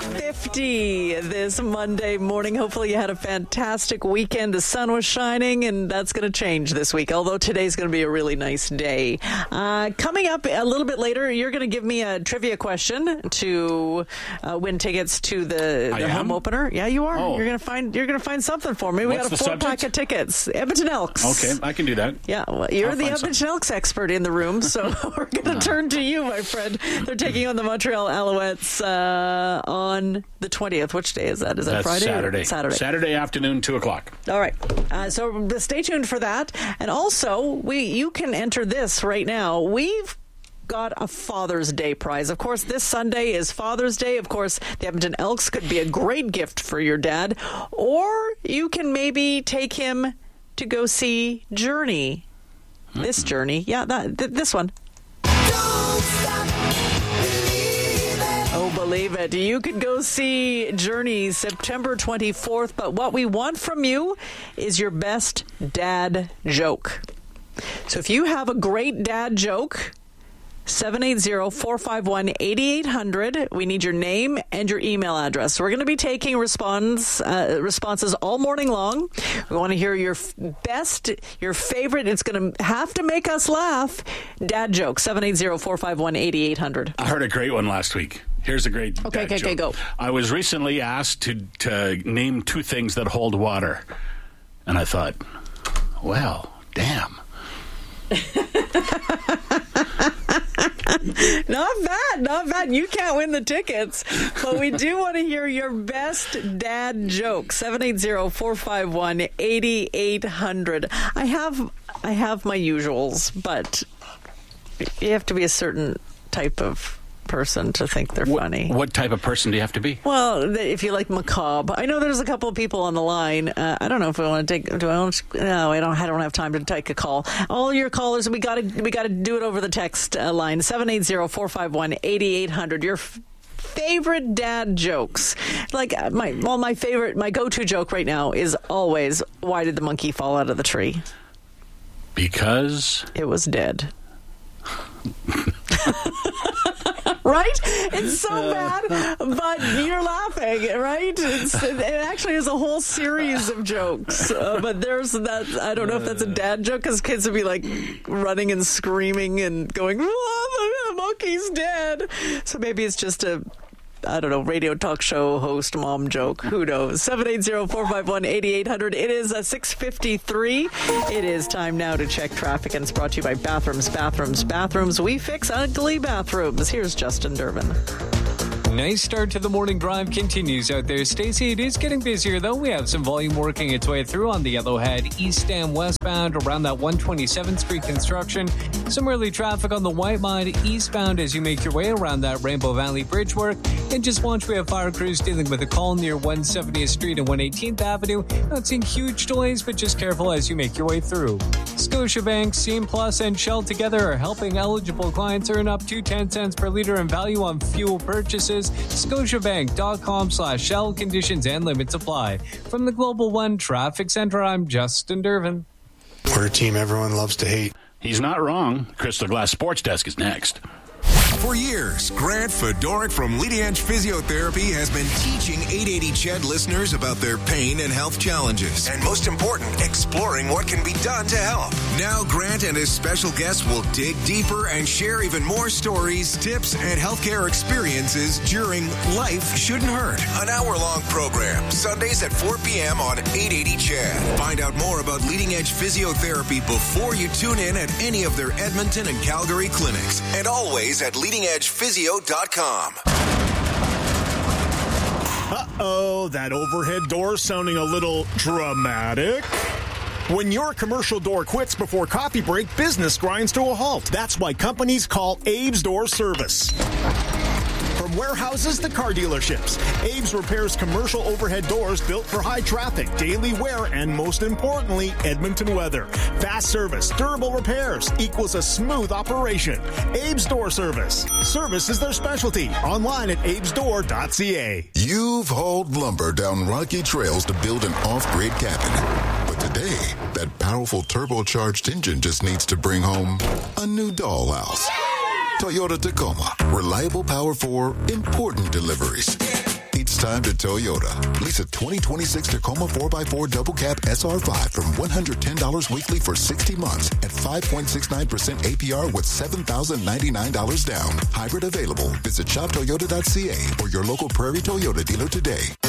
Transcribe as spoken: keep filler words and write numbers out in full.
fifty this Monday morning. Hopefully you had a fantastic weekend. The sun was shining, and that's going to change this week, although today's going to be a really nice day. Uh, coming up a little bit later, you're going to give me a trivia question to uh, win tickets to the, the home opener. Yeah, you are. Oh. You're going to find you're going to find something for me. We What's got a four-pack of tickets. Edmonton Elks. Okay, I can do that. Yeah, well, you're I'll the Edmonton something. Elks expert in the room, so we're going to no. turn to you, my friend. They're taking on the Montreal Alouettes uh, on the twentieth. Which day is that? Is that That's Friday? Saturday. Saturday. Saturday afternoon, two o'clock. All right. Uh, so stay tuned for that. And also, we you can enter this right now. We've got a Father's Day prize. Of course, this Sunday is Father's Day. Of course, the Edmonton Elks could be a great gift for your dad. Or you can maybe take him to go see Journey. Mm-hmm. This Journey. Yeah, that th- this one. Don't stop. Oh, believe it. You could go see Journey September twenty-fourth, but what we want from you is your best dad joke. So if you have a great dad joke, seven eight zero, four five one, eight eight zero zero. We need your name and your email address. So we're going to be taking response, uh, responses all morning long. We want to hear your f- best, your favorite. It's going to have to make us laugh. Dad joke, seven eight zero, four five one, eight eight zero zero. I heard a great one last week. Here's a great okay, dad okay, joke. Okay, go. I was recently asked to, to name two things that hold water. And I thought, well, damn. Not bad, not bad. You can't win the tickets, but we do want to hear your best dad joke. seven eight zero, four five one, eight eight zero zero. I have, I have my usuals, but you have to be a certain type of person to think they're what, funny. What type of person do you have to be? Well, if you like macabre. I know there's a couple of people on the line. Uh, I don't know if I want to take. Do I want to? No, I don't. I don't have time to take a call. All your callers, we got to. We got to do it over the text uh, line seven eight zero, four five one, eight eight zero zero. Your f- favorite dad jokes. Like uh, my well, my favorite, my go-to joke right now is always, "Why did the monkey fall out of the tree?" Because it was dead. Right? It's so bad, but you're laughing, right? It's, it actually is a whole series of jokes, uh, but there's that. I don't know if that's a dad joke because kids would be like running and screaming and going, "Oh, the monkey's dead." So maybe it's just a, I don't know, radio talk show host mom joke. Who knows? seven eight zero, four five one, eight eight zero zero. It is a six fifty-three. It is time now to check traffic, and it's brought to you by Bathrooms, Bathrooms, Bathrooms. We fix ugly bathrooms. Here's Justin Durbin. Nice start to the morning drive continues out there. Stacey, it is getting busier, though. We have some volume working its way through on the Yellowhead, east and westbound, around that one twenty-seventh Street construction. Some early traffic on the Whitemud eastbound as you make your way around that Rainbow Valley Bridge work. And just watch, we have fire crews dealing with a call near one seventieth Street and one eighteenth Avenue. Not seeing huge delays, but just careful as you make your way through. Scotiabank, Scene Plus, and Shell together are helping eligible clients earn up to ten cents per liter in value on fuel purchases. Scotiabank.com slash Shell. Conditions and limits apply. From the Global One Traffic Center, I'm Justin Durbin. We're a team everyone loves to hate. He's not wrong. Crystal Glass Sports Desk is next. For years, Grant Fedoruk from Leading Edge Physiotherapy has been teaching eight eighty C H E D listeners about their pain and health challenges. And most important, exploring what can be done to help. Now, Grant and his special guests will dig deeper and share even more stories, tips, and healthcare experiences during Life Shouldn't Hurt. An hour-long program, Sundays at four p.m. on eight eighty C H E D. Find out more about Leading Edge Physiotherapy before you tune in at any of their Edmonton and Calgary clinics. And always at leading edge physio dot com. Uh-oh, that overhead door sounding a little dramatic. When your commercial door quits before coffee break, business grinds to a halt. That's why companies call Abe's Door Service. From warehouses to car dealerships, Abe's repairs commercial overhead doors built for high traffic, daily wear, and most importantly, Edmonton weather. Fast service, durable repairs equals a smooth operation. Abe's Door Service. Service is their specialty. Online at abes door dot c a. You've hauled lumber down rocky trails to build an off-grid cabin. But today, that powerful turbocharged engine just needs to bring home a new dollhouse. Toyota Tacoma. Reliable power for important deliveries. time to Toyota. Lease a twenty twenty-six Tacoma four by four double cab S R five from one hundred ten dollars weekly for sixty months at five point six nine percent A P R with seven thousand ninety-nine dollars down. Hybrid available. Visit shop toyota dot c a or your local Prairie Toyota dealer today.